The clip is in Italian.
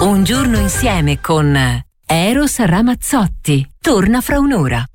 Un giorno insieme con Eros Ramazzotti. Torna fra un'ora.